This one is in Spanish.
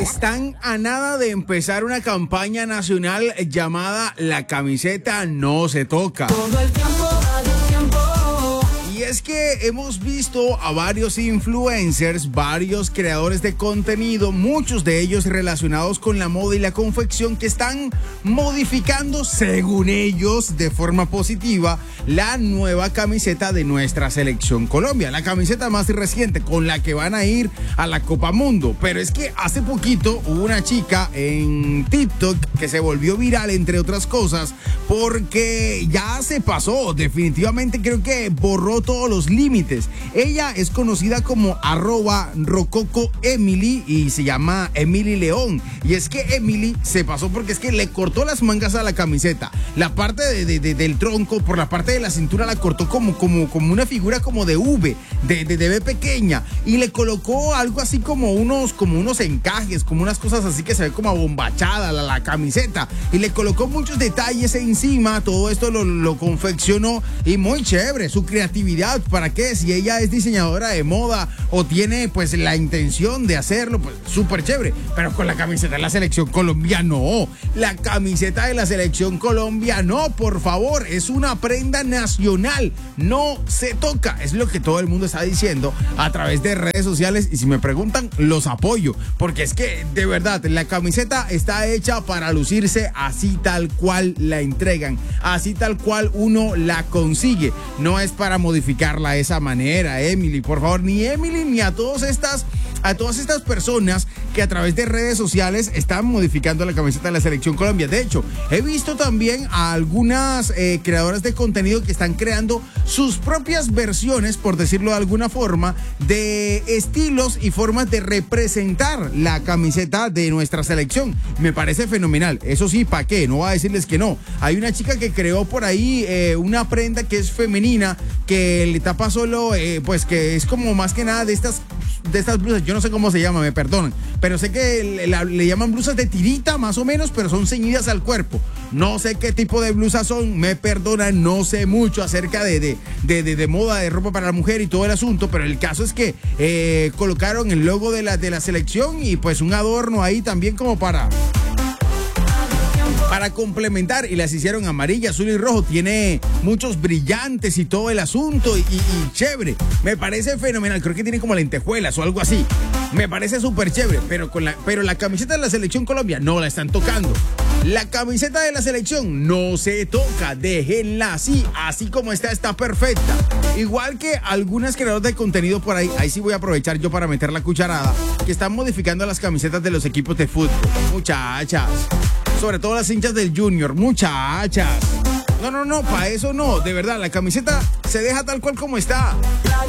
Están a nada de empezar una campaña nacional llamada La camiseta no se toca. Todo el tiempo, al tiempo. Y es que hemos visto a varios influencers, varios creadores de contenido, muchos de ellos relacionados con la moda y la confección, que están modificando, según ellos, de forma positiva, la nueva camiseta de nuestra selección Colombia, la camiseta más reciente con la que van a ir a la Copa Mundo. Pero es que hace poquito hubo una chica en TikTok que se volvió viral, entre otras cosas, porque ya se pasó, definitivamente creo que borró todos los límites. Ella es conocida como @rococoemily y se llama Emily León. Y es que Emily se pasó porque es que le cortó las mangas a la camiseta. La parte del tronco, por la parte de la cintura la cortó como una figura como de V, de B pequeña. Y le colocó algo así como unos encajes, como unas cosas así que se ve como abombachada la camiseta. Y le colocó muchos detalles encima. Todo esto lo confeccionó y muy chévere. Su creatividad, ¿para qué? Si ella es diseñadora de moda o tiene pues la intención de hacerlo, pues súper chévere. Pero con la camiseta de la selección Colombia no. La camiseta de la selección Colombia no, por favor. Es una prenda nacional. No se toca. Es lo que todo el mundo está diciendo a través de redes sociales. Y si me preguntan, los apoyo. Porque es que, de verdad, la camiseta está hecha para lucirse así tal cual la entregan. Así tal cual uno la consigue. No es para modificarla de esa manera, Emily, por favor, ni Emily ni a todas estas personas que a través de redes sociales están modificando la camiseta de la selección Colombia. De hecho, he visto también a algunas creadoras de contenido que están creando sus propias versiones, por decirlo de alguna forma, de estilos y formas de representar la camiseta de nuestra selección. Me parece fenomenal. Eso sí, ¿para qué? No voy a decirles que no. Hay una chica que creó por ahí una prenda que es femenina, que le tapa solo, pues que es como más que nada de estas blusas, yo no sé cómo se llama, me perdonan, pero sé que le llaman blusas de tirita más o menos, pero son ceñidas al cuerpo. No sé qué tipo de blusas son, me perdonan, no sé mucho acerca de moda, de ropa para la mujer y todo el asunto, pero el caso es que colocaron el logo de la selección y pues un adorno ahí también como para complementar, y las hicieron amarilla, azul y rojo. Tiene muchos brillantes y todo el asunto y chévere. Me parece fenomenal. Creo que tiene como lentejuelas o algo así. Me parece súper chévere, pero la camiseta de la selección Colombia no la están tocando. La camiseta de la selección no se toca, déjenla así como está perfecta. Igual que algunas creadoras de contenido por ahí sí voy a aprovechar yo para meter la cucharada, que están modificando las camisetas de los equipos de fútbol. Muchachas, sobre todo las hinchas del Junior, muchachas. No, para eso no, de verdad, la camiseta se deja tal cual como está.